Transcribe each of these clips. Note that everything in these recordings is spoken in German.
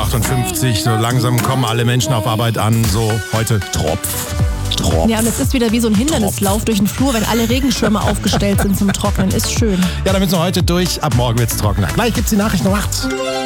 7:58 Uhr. So langsam kommen alle Menschen auf Arbeit an. So heute Tropf. Ja, und es ist wieder wie so ein Hindernislauf durch den Flur, wenn alle Regenschirme aufgestellt sind zum Trocknen. Ist schön. Ja, damit sind wir heute durch. Ab morgen wird's trockener. Gleich gibt's die Nachrichten um 8.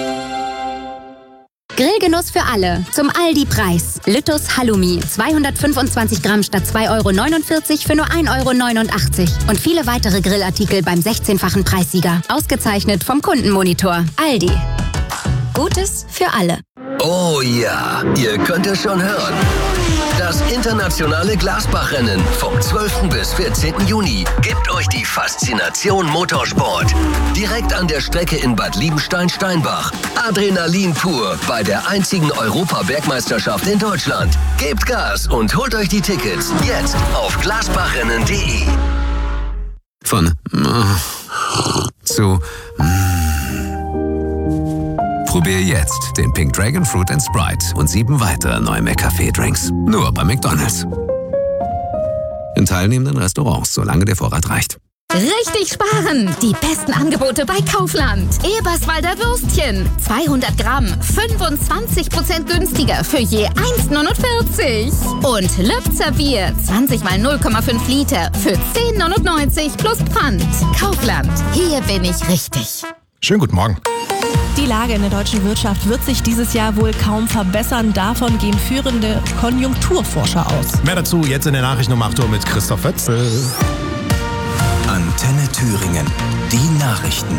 Grillgenuss für alle. Zum Aldi-Preis. Lüttus Halloumi. 225 Gramm statt 2,49 € für nur 1,89 €. Und viele weitere Grillartikel beim 16-fachen Preissieger. Ausgezeichnet vom Kundenmonitor. Aldi. Gutes für alle. Oh ja, ihr könnt es schon hören. Das internationale Glasbach-Rennen vom 12. bis 14. Juni gibt euch die Faszination Motorsport. Direkt an der Strecke in Bad Liebenstein-Steinbach. Adrenalin pur bei der einzigen Europabergmeisterschaft in Deutschland. Gebt Gas und holt euch die Tickets jetzt auf glasbachrennen.de. Von zu Probier jetzt den Pink Dragon Fruit & Sprite und 7 weitere neue McCafé-Drinks. Nur bei McDonald's. In teilnehmenden Restaurants, solange der Vorrat reicht. Richtig sparen! Die besten Angebote bei Kaufland. Eberswalder Würstchen. 200 Gramm, 25% günstiger für je 1,49. Und Lübzer Bier. 20 mal 0,5 Liter für 10,99 plus Pfand. Kaufland. Hier bin ich richtig. Schönen guten Morgen. Die Lage in der deutschen Wirtschaft wird sich dieses Jahr wohl kaum verbessern. Davon gehen führende Konjunkturforscher aus. Mehr dazu jetzt in der Nachricht um 8 Uhr mit Christoph Wetzel. Antenne Thüringen. Die Nachrichten.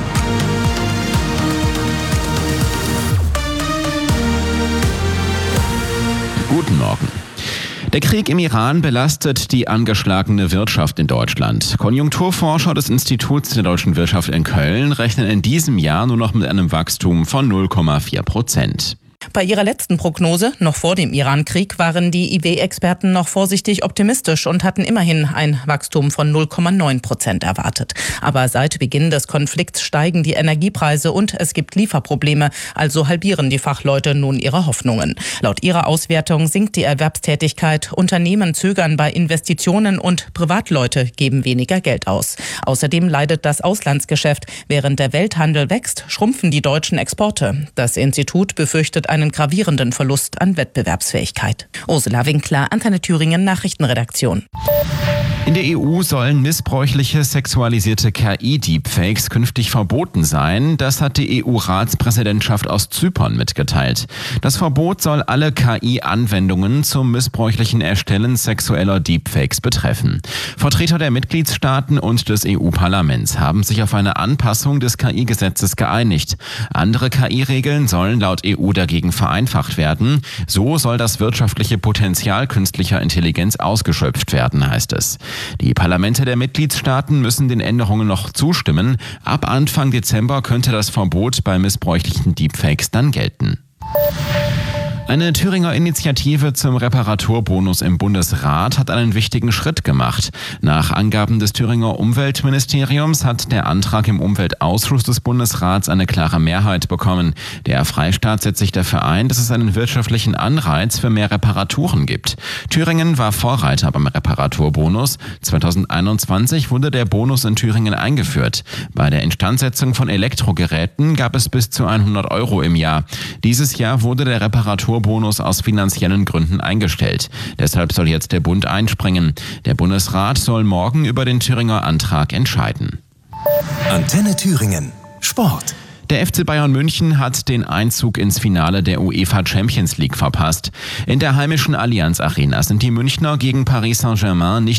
Guten Morgen. Der Krieg im Iran belastet die angeschlagene Wirtschaft in Deutschland. Konjunkturforscher des Instituts der deutschen Wirtschaft in Köln rechnen in diesem Jahr nur noch mit einem Wachstum von 0,4%. Bei ihrer letzten Prognose, noch vor dem Iran-Krieg, waren die IW-Experten noch vorsichtig optimistisch und hatten immerhin ein Wachstum von 0,9% erwartet. Aber seit Beginn des Konflikts steigen die Energiepreise und es gibt Lieferprobleme, also halbieren die Fachleute nun ihre Hoffnungen. Laut ihrer Auswertung sinkt die Erwerbstätigkeit, Unternehmen zögern bei Investitionen und Privatleute geben weniger Geld aus. Außerdem leidet das Auslandsgeschäft. Während der Welthandel wächst, schrumpfen die deutschen Exporte. Das Institut befürchtet einen gravierenden Verlust an Wettbewerbsfähigkeit. Ursula Winkler, Antenne Thüringen Nachrichtenredaktion. In der EU sollen missbräuchliche sexualisierte KI-Deepfakes künftig verboten sein. Das hat die EU-Ratspräsidentschaft aus Zypern mitgeteilt. Das Verbot soll alle KI-Anwendungen zum missbräuchlichen Erstellen sexueller Deepfakes betreffen. Vertreter der Mitgliedstaaten und des EU-Parlaments haben sich auf eine Anpassung des KI-Gesetzes geeinigt. Andere KI-Regeln sollen laut EU dagegen vereinfacht werden. So soll das wirtschaftliche Potenzial künstlicher Intelligenz ausgeschöpft werden, heißt es. Die Parlamente der Mitgliedstaaten müssen den Änderungen noch zustimmen. Ab Anfang Dezember könnte das Verbot bei missbräuchlichen Deepfakes dann gelten. Eine Thüringer Initiative zum Reparaturbonus im Bundesrat hat einen wichtigen Schritt gemacht. Nach Angaben des Thüringer Umweltministeriums hat der Antrag im Umweltausschuss des Bundesrats eine klare Mehrheit bekommen. Der Freistaat setzt sich dafür ein, dass es einen wirtschaftlichen Anreiz für mehr Reparaturen gibt. Thüringen war Vorreiter beim Reparaturbonus. 2021 wurde der Bonus in Thüringen eingeführt. Bei der Instandsetzung von Elektrogeräten gab es bis zu 100 € im Jahr. Dieses Jahr wurde der Reparaturbonus aus finanziellen Gründen eingestellt. Deshalb soll jetzt der Bund einspringen. Der Bundesrat soll morgen über den Thüringer Antrag entscheiden. Antenne Thüringen. Sport. Der FC Bayern München hat den Einzug ins Finale der UEFA Champions League verpasst. In der heimischen Allianz Arena sind die Münchner gegen Paris Saint-Germain nicht